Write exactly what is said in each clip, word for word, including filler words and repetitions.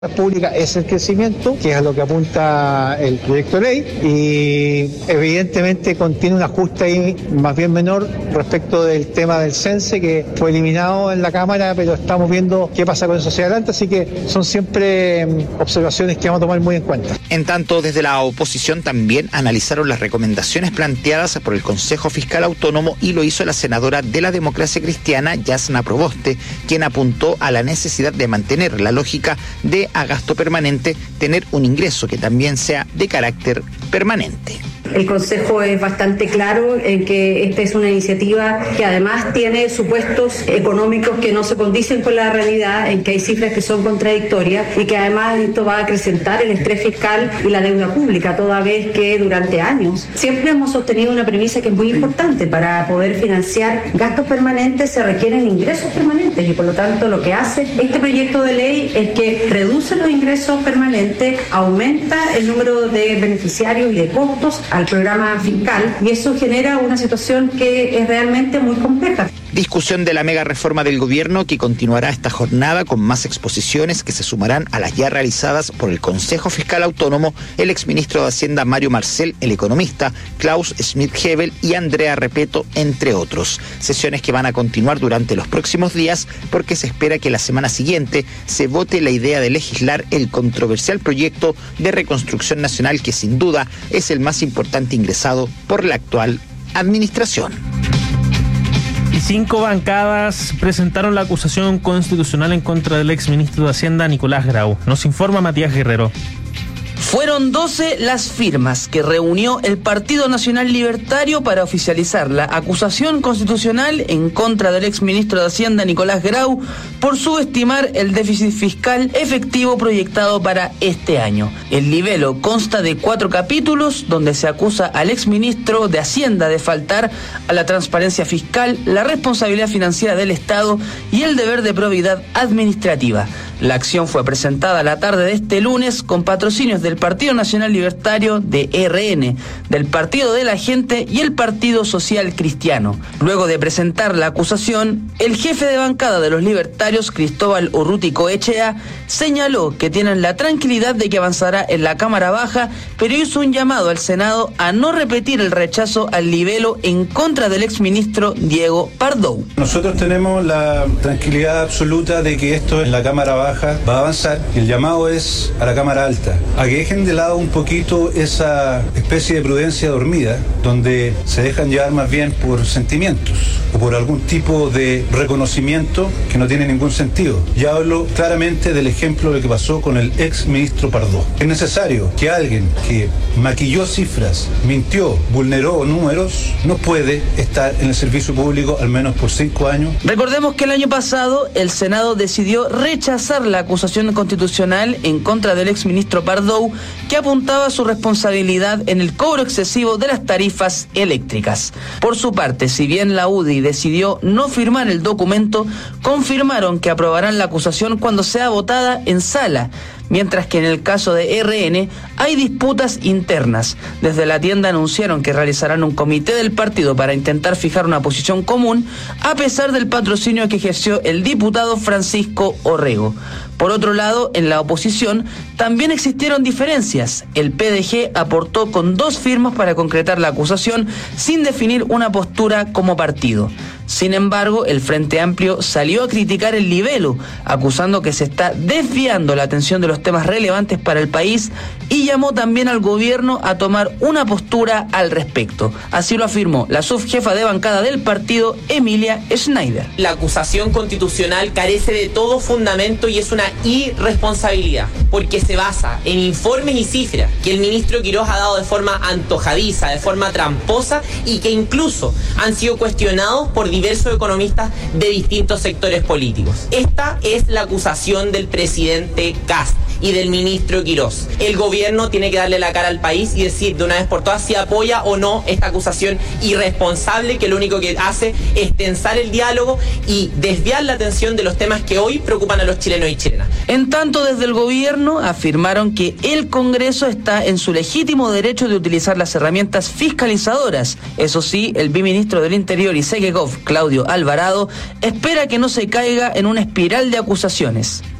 pública es el crecimiento, que es a lo que apunta el proyecto de ley, y evidentemente contiene un ajuste ahí más bien menor respecto del tema del CENSE, que fue eliminado en la Cámara, pero estamos viendo qué pasa con eso hacia adelante, así que son siempre observaciones que vamos a tomar muy en cuenta. En tanto, desde la oposición también analizaron las recomendaciones planteadas por el Consejo Fiscal Autónomo, y lo hizo la senadora de la Democracia Cristiana, Yasna Proboste, quien apuntó a la necesidad de mantener la lógica de a gasto permanente, tener un ingreso que también sea de carácter permanente. El Consejo es bastante claro en que esta es una iniciativa que además tiene supuestos económicos que no se condicen con la realidad, en que hay cifras que son contradictorias y que además esto va a acrecentar el estrés fiscal y la deuda pública, toda vez que durante años siempre hemos sostenido una premisa que es muy importante: para poder financiar gastos permanentes se requieren ingresos permanentes, y por lo tanto lo que hace este proyecto de ley es que reduce los ingresos permanentes, aumenta el número de beneficiarios y de costos al programa fiscal, y eso genera una situación que es realmente muy compleja. Discusión de la mega reforma del gobierno que continuará esta jornada con más exposiciones que se sumarán a las ya realizadas por el Consejo Fiscal Autónomo, el exministro de Hacienda Mario Marcel, el economista Klaus Schmidt-Hebel y Andrea Repeto, entre otros. Sesiones que van a continuar durante los próximos días, porque se espera que la semana siguiente se vote la idea de legislar el controversial proyecto de reconstrucción nacional, que sin duda es el más importante ingresado por la actual administración. Y cinco bancadas presentaron la acusación constitucional en contra del exministro de Hacienda, Nicolás Grau. Nos informa Matías Guerrero. Fueron doce las firmas que reunió el Partido Nacional Libertario para oficializar la acusación constitucional en contra del exministro de Hacienda, Nicolás Grau, por subestimar el déficit fiscal efectivo proyectado para este año. El libelo consta de cuatro capítulos donde se acusa al exministro de Hacienda de faltar a la transparencia fiscal, la responsabilidad financiera del Estado y el deber de probidad administrativa. La acción fue presentada la tarde de este lunes con patrocinios del Partido Nacional Libertario, de R N, del Partido de la Gente y el Partido Social Cristiano. Luego de presentar la acusación, el jefe de bancada de los libertarios, Cristóbal Urruti Coechea, señaló que tienen la tranquilidad de que avanzará en la Cámara Baja, pero hizo un llamado al Senado a no repetir el rechazo al libelo en contra del exministro Diego Pardow. Nosotros tenemos la tranquilidad absoluta de que esto en la Cámara Baja va a avanzar, y el llamado es a la Cámara Alta a que dejen de lado un poquito esa especie de prudencia dormida, donde se dejan llevar más bien por sentimientos o por algún tipo de reconocimiento que no tiene ningún sentido. Y hablo claramente del ejemplo de lo que pasó con el ex ministro Pardow. Es necesario que alguien que maquilló cifras, mintió, vulneró números, no puede estar en el servicio público al menos por cinco años. Recordemos que el año pasado el Senado decidió rechazar la acusación constitucional en contra del exministro Pardow, que apuntaba a su responsabilidad en el cobro excesivo de las tarifas eléctricas. Por su parte, si bien la U D I decidió no firmar el documento, confirmaron que aprobarán la acusación cuando sea votada en sala, mientras que en el caso de R N hay disputas internas. Desde la tienda anunciaron que realizarán un comité del partido para intentar fijar una posición común, a pesar del patrocinio que ejerció el diputado Francisco Orrego. Por otro lado, en la oposición también existieron diferencias. El P D G aportó con dos firmas para concretar la acusación sin definir una postura como partido. Sin embargo, el Frente Amplio salió a criticar el libelo, acusando que se está desviando la atención de los temas relevantes para el país, y llamó también al gobierno a tomar una postura al respecto. Así lo afirmó la subjefa de bancada del partido, Emilia Schneider. La acusación constitucional carece de todo fundamento y es una irresponsabilidad, porque se basa en informes y cifras que el ministro Quirós ha dado de forma antojadiza, de forma tramposa, y que incluso han sido cuestionados por diversos economistas de distintos sectores políticos. Esta es la acusación del presidente Kast y del ministro Quirós. El gobierno tiene que darle la cara al país y decir de una vez por todas si apoya o no esta acusación irresponsable, que lo único que hace es tensar el diálogo y desviar la atención de los temas que hoy preocupan a los chilenos y chilenas. En tanto, desde el gobierno afirmaron que el Congreso está en su legítimo derecho de utilizar las herramientas fiscalizadoras. Eso sí, el viceministro del Interior y Segegov, Claudio Alvarado, espera que no se caiga en una espiral de acusaciones.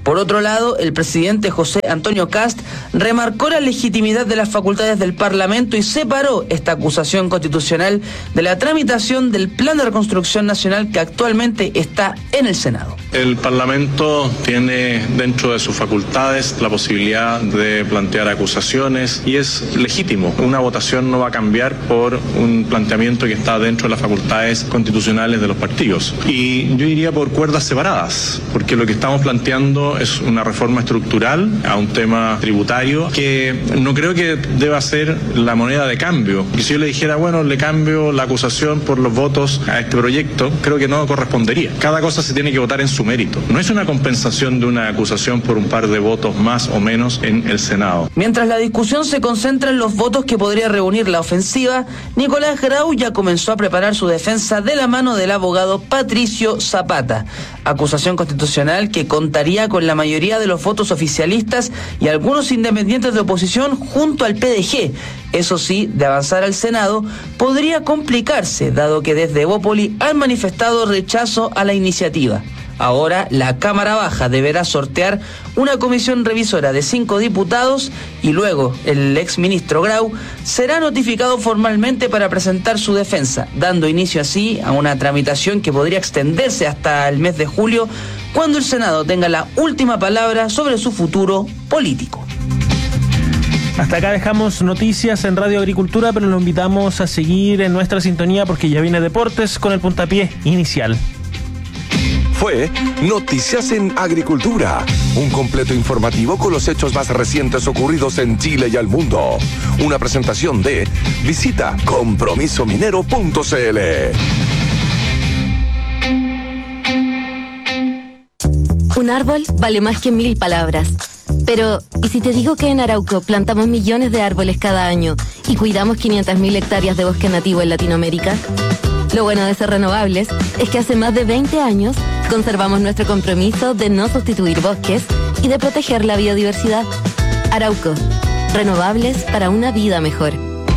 Por otro lado, el presidente José Antonio Kast remarcó la legitimidad de las facultades del Parlamento y separó esta acusación constitucional de la tramitación del Plan de Reconstrucción Nacional que actualmente está en el Senado. El Parlamento tiene dentro de sus facultades la posibilidad de plantear acusaciones y es legítimo. Una votación no va a cambiar por un planteamiento que está dentro de las facultades constitucionales de los partidos. Y yo iría por cuerdas separadas, porque lo que estamos planteando es una reforma estructural a un tema tributario que no creo que deba ser la moneda de cambio. Y si yo le dijera, bueno, le cambio la acusación por los votos a este proyecto, creo que no correspondería. Cada cosa se tiene que votar en su mérito. No es una compensación de una acusación por un par de votos más o menos en el Senado. Mientras la discusión se concentra en los votos que podría reunir la ofensiva, Nicolás Grau ya comenzó a preparar su defensa de la mano del abogado Patricio Zapata. Acusación constitucional que contaría con la mayoría de los votos oficialistas y algunos independientes de oposición junto al P D G. Eso sí, de avanzar al Senado, podría complicarse, dado que desde Evópoli han manifestado rechazo a la iniciativa. Ahora la Cámara Baja deberá sortear una comisión revisora de cinco diputados y luego el exministro Grau será notificado formalmente para presentar su defensa, dando inicio así a una tramitación que podría extenderse hasta el mes de julio, cuando el Senado tenga la última palabra sobre su futuro político. Hasta acá dejamos noticias en Radio Agricultura, pero lo invitamos a seguir en nuestra sintonía porque ya viene Deportes con el puntapié inicial. Fue Noticias en Agricultura, un completo informativo con los hechos más recientes ocurridos en Chile y al mundo. Una presentación de visita compromiso minero punto c l. Un árbol vale más que mil palabras. Pero, ¿y si te digo que en Arauco plantamos millones de árboles cada año y cuidamos quinientas mil hectáreas de bosque nativo en Latinoamérica? Lo bueno de ser renovables es que hace más de veinte años conservamos nuestro compromiso de no sustituir bosques y de proteger la biodiversidad. Arauco, renovables para una vida mejor.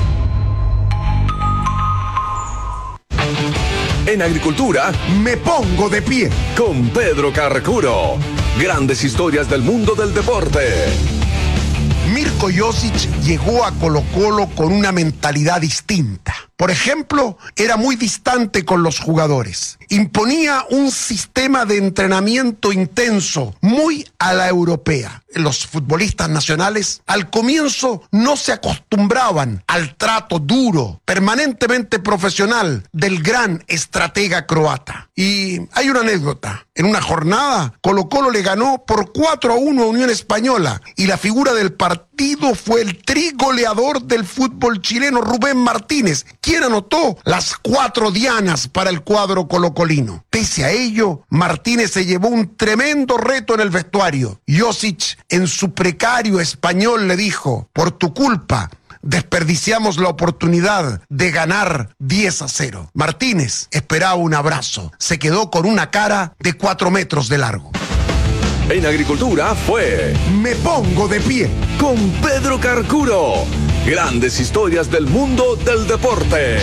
En Agricultura, me pongo de pie con Pedro Carcuro. Grandes historias del mundo del deporte. Mirko Josic llegó a Colo-Colo con una mentalidad distinta. Por ejemplo, era muy distante con los jugadores. Imponía un sistema de entrenamiento intenso, muy a la europea. Los futbolistas nacionales al comienzo no se acostumbraban al trato duro, permanentemente profesional del gran estratega croata. Y hay una anécdota. En una jornada, Colo-Colo le ganó por cuatro a uno a Unión Española y la figura del partido fue el trigoleador del fútbol chileno, Rubén Martínez, quien anotó las cuatro dianas para el cuadro colocolino. Pese a ello, Martínez se llevó un tremendo reto en el vestuario. Josic, en su precario español, le dijo: por tu culpa desperdiciamos la oportunidad de ganar diez a cero. Martínez esperaba un abrazo. Se quedó con una cara de cuatro metros de largo. En Agricultura fue Me Pongo de Pie con Pedro Carcuro. Grandes historias del mundo del deporte.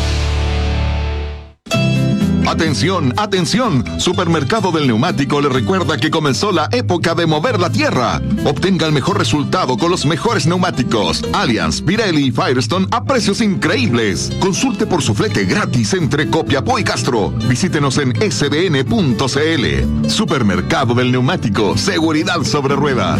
Atención, atención, Supermercado del Neumático le recuerda que comenzó la época de mover la tierra. Obtenga el mejor resultado con los mejores neumáticos Allianz, Pirelli y Firestone a precios increíbles. Consulte por su flete gratis entre Copiapó y Castro. Visítenos en s b n punto c l. Supermercado del Neumático, seguridad sobre ruedas.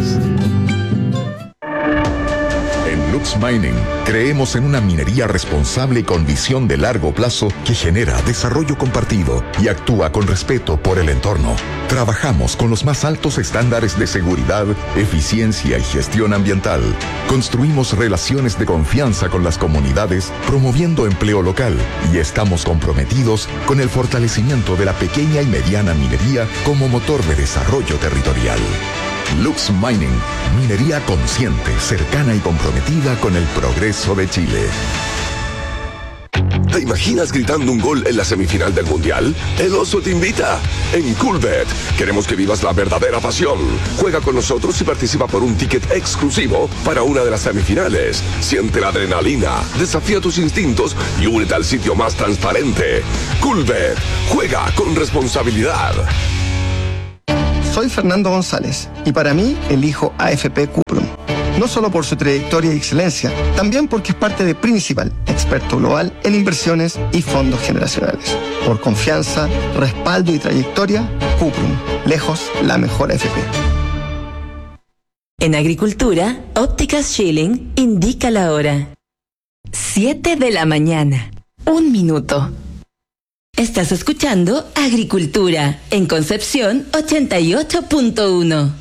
Lux Mining, creemos en una minería responsable y con visión de largo plazo que genera desarrollo compartido y actúa con respeto por el entorno. Trabajamos con los más altos estándares de seguridad, eficiencia y gestión ambiental. Construimos relaciones de confianza con las comunidades, promoviendo empleo local, y estamos comprometidos con el fortalecimiento de la pequeña y mediana minería como motor de desarrollo territorial. Lux Mining, minería consciente, cercana y comprometida con el progreso de Chile. ¿Te imaginas gritando un gol en la semifinal del Mundial? El Oso te invita. En Coolbet queremos que vivas la verdadera pasión. Juega con nosotros y participa por un ticket exclusivo para una de las semifinales. Siente la adrenalina, desafía tus instintos y únete al sitio más transparente. Coolbet, juega con responsabilidad. Soy Fernando González y para mí elijo A F P Cuprum. No solo por su trayectoria y excelencia, también porque es parte de Principal, experto global en inversiones y fondos generacionales. Por confianza, respaldo y trayectoria, Cuprum, lejos la mejor A F P. En agricultura, Ópticas Schilling indica la hora. siete de la mañana. Un minuto. Estás escuchando Agricultura en Concepción ochenta y ocho punto uno.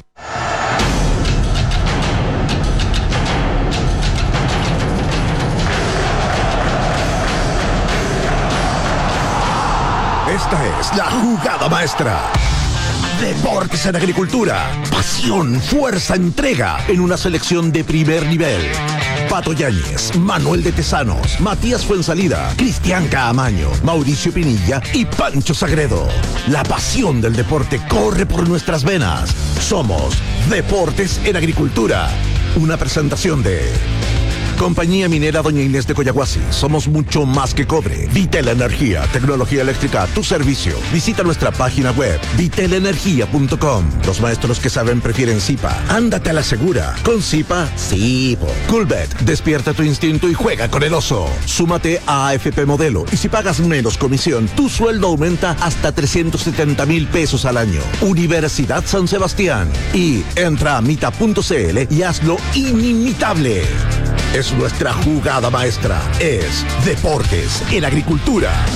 Esta es la jugada maestra. Deportes en Agricultura. Pasión, fuerza, entrega en una selección de primer nivel. Pato Yáñez, Manuel de Tesanos, Matías Fuensalida, Cristian Caamaño, Mauricio Pinilla y Pancho Sagredo. La pasión del deporte corre por nuestras venas. Somos Deportes en Agricultura. Una presentación de Compañía Minera Doña Inés de Coyahuasi. Somos mucho más que cobre. Vitel Energía, tecnología eléctrica a tu servicio. Visita nuestra página web, vitel energía punto com. Los maestros que saben prefieren Zipa. Ándate a la segura. Con Zipa, sí. Coolbet, despierta tu instinto y juega con el oso. Súmate a A F P Modelo y si pagas menos comisión, tu sueldo aumenta hasta trescientos setenta mil pesos al año. Universidad San Sebastián. Y entra a mita punto c l y hazlo inimitable. Es nuestra jugada maestra. Es Deportes en Agricultura.